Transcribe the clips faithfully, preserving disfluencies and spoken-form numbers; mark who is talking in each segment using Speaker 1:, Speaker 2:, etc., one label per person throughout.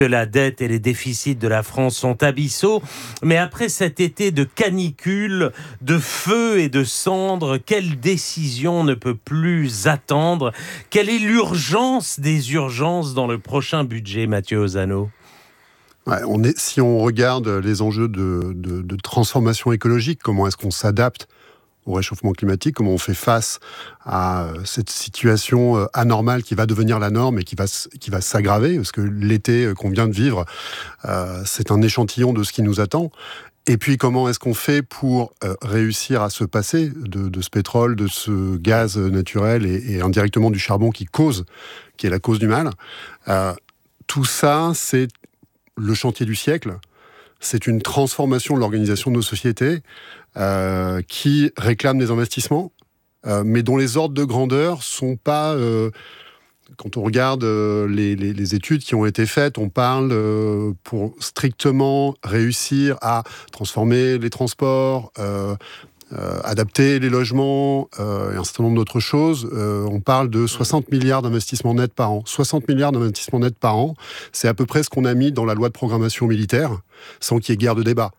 Speaker 1: que la dette et les déficits de la France sont abyssaux. Mais après cet été de canicule, de feu et de cendres, quelle décision ne peut plus attendre? Quelle est l'urgence des urgences dans le prochain budget, Mathieu Ozano?
Speaker 2: Ouais, on est, si on regarde les enjeux de, de, de transformation écologique, comment est-ce qu'on s'adapte au réchauffement climatique, comment on fait face à cette situation anormale qui va devenir la norme et qui va, qui va s'aggraver, parce que l'été qu'on vient de vivre, euh, c'est un échantillon de ce qui nous attend. Et puis, comment est-ce qu'on fait pour euh, réussir à se passer de, de ce pétrole, de ce gaz naturel et, et indirectement du charbon qui cause, qui est la cause du mal. Euh, tout ça, c'est le chantier du siècle. C'est une transformation de l'organisation de nos sociétés euh, qui réclame des investissements, euh, mais dont les ordres de grandeur sont pas... Euh, quand on regarde euh, les, les, les études qui ont été faites, on parle euh, pour strictement réussir à transformer les transports, euh, euh, adapter les logements euh, et un certain nombre d'autres choses. Euh, on parle de soixante milliards d'investissements nets par an. soixante milliards d'investissements nets par an, c'est à peu près ce qu'on a mis dans la loi de programmation militaire, sans qu'il y ait guère de débat.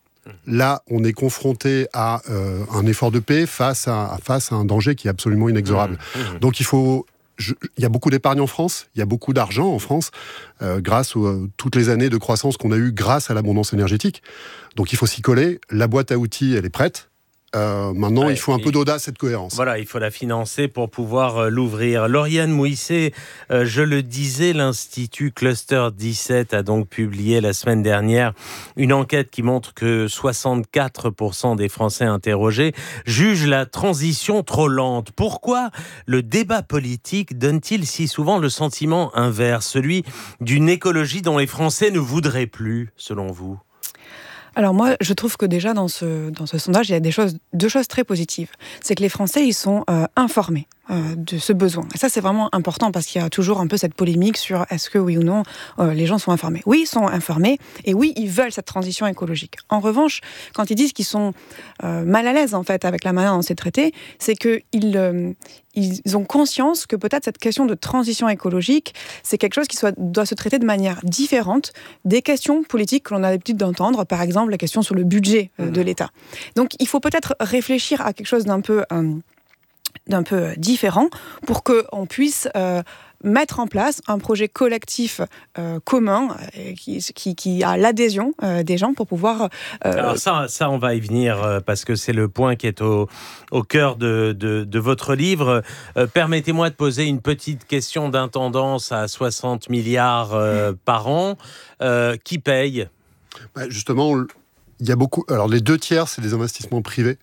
Speaker 2: Là, on est confronté à euh, un effort de paix face à, face à un danger qui est absolument inexorable. Mmh, mmh. Donc il faut... Je, il y a beaucoup d'épargne en France, il y a beaucoup d'argent en France, euh, grâce à euh, toutes les années de croissance qu'on a eues grâce à l'abondance énergétique. Donc il faut s'y coller, la boîte à outils, elle est prête. Euh, maintenant, ouais, il faut un peu d'audace et de cohérence.
Speaker 1: Voilà, il faut la financer pour pouvoir euh, l'ouvrir. Lauriane Mouisset, euh, je le disais, l'Institut Cluster dix-sept a donc publié la semaine dernière une enquête qui montre que soixante-quatre pour cent des Français interrogés jugent la transition trop lente. Pourquoi le débat politique donne-t-il si souvent le sentiment inverse, celui d'une écologie dont les Français ne voudraient plus, selon vous ?
Speaker 3: Alors moi, je trouve que déjà dans ce, dans ce sondage, il y a des choses, deux choses très positives. C'est que les Français, ils sont euh, informés euh, de ce besoin. Et ça, c'est vraiment important parce qu'il y a toujours un peu cette polémique sur est-ce que oui ou non, euh, les gens sont informés. Oui, ils sont informés et oui, ils veulent cette transition écologique. En revanche, quand ils disent qu'ils sont euh, mal à l'aise en fait avec la manière dont c'est traité, c'est qu'ils euh, ils ont conscience que peut-être cette question de transition écologique, c'est quelque chose qui soit, doit se traiter de manière différente des questions politiques que l'on a l'habitude d'entendre, par exemple la question sur le budget euh, de l'État. Donc il faut peut-être réfléchir à quelque chose d'un peu, euh, d'un peu différent pour qu'on puisse euh, mettre en place un projet collectif euh, commun euh, qui, qui, qui a l'adhésion euh, des gens pour pouvoir...
Speaker 1: Euh... Alors ça, ça, on va y venir euh, parce que c'est le point qui est au, au cœur de, de, de votre livre. Euh, permettez-moi de poser une petite question d'intendance à soixante milliards euh, par an. Euh, qui paye ?
Speaker 2: Bah justement, il y a beaucoup... Alors les deux tiers, c'est des investissements privés.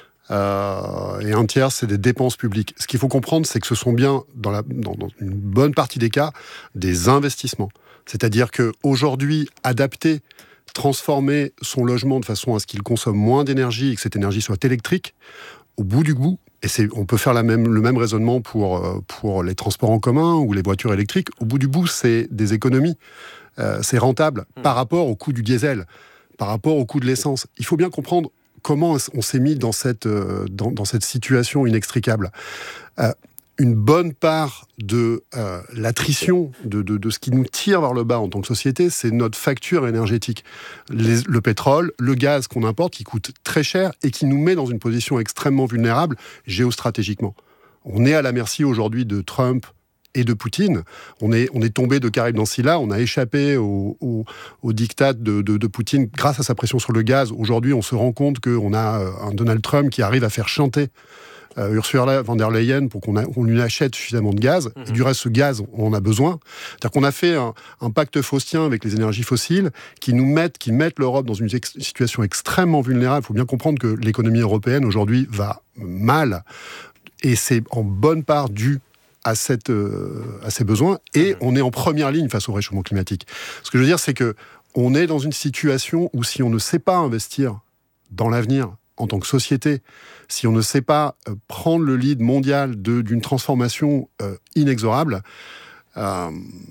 Speaker 2: Euh, et un tiers, c'est des dépenses publiques. Ce qu'il faut comprendre, c'est que ce sont bien, dans, la, dans, dans une bonne partie des cas, des investissements. C'est-à-dire qu'aujourd'hui, adapter, transformer son logement de façon à ce qu'il consomme moins d'énergie et que cette énergie soit électrique, au bout du bout, et c'est, on peut faire la même, le même raisonnement pour, pour les transports en commun ou les voitures électriques, au bout du bout, c'est des économies. Euh, c'est rentable mmh. par rapport au coût du diesel, par rapport au coût de l'essence. Il faut bien comprendre comment on s'est mis dans cette, dans, dans cette situation inextricable. Euh, une bonne part de euh, l'attrition, de, de, de ce qui nous tire vers le bas en tant que société, c'est notre facture énergétique. Les, le pétrole, le gaz qu'on importe, qui coûte très cher et qui nous met dans une position extrêmement vulnérable géostratégiquement. On est à la merci aujourd'hui de Trump et de Poutine. On est, on est tombé de Caraïbes dans Scylla, on a échappé au, au, au diktat de, de, de Poutine grâce à sa pression sur le gaz. Aujourd'hui, on se rend compte qu'on a un Donald Trump qui arrive à faire chanter euh, Ursula von der Leyen pour qu'on, a, qu'on lui achète suffisamment de gaz. Mmh. Et du reste, ce gaz, on en a besoin. C'est-à-dire qu'on a fait un, un pacte faustien avec les énergies fossiles qui nous mettent, qui mettent l'Europe dans une ex- situation extrêmement vulnérable. Il faut bien comprendre que l'économie européenne, aujourd'hui, va mal. Et c'est en bonne part dû À, cette, euh, à ces besoins, et on est en première ligne face au réchauffement climatique. Ce que je veux dire, c'est que on est dans une situation où si on ne sait pas investir dans l'avenir en tant que société, si on ne sait pas euh, prendre le lead mondial de, d'une transformation euh, inexorable, euh,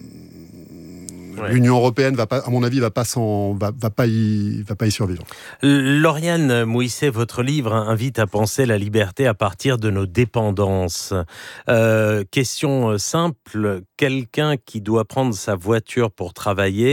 Speaker 2: ouais. l'Union européenne, va pas, à mon avis, va pas, s'en, va, va, pas y, va pas y survivre.
Speaker 1: Lauriane Mouisset, votre livre invite à penser la liberté à partir de nos dépendances. Euh, question simple, quelqu'un qui doit prendre sa voiture pour travailler